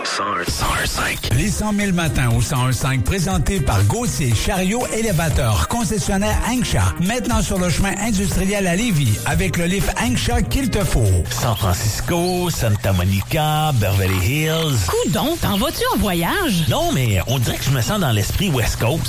101.5. Les 100 000 matins au 101.5 présentés par Gauthier Chariot Élévateur, concessionnaire Anksha. Maintenant sur le chemin industriel à Lévis avec le lift Anksha qu'il te faut. San Francisco, Santa Monica, Beverly Hills. Coudon, t'en vas-tu en voyage? Non, mais on dirait que je me sens dans l'esprit West Coast.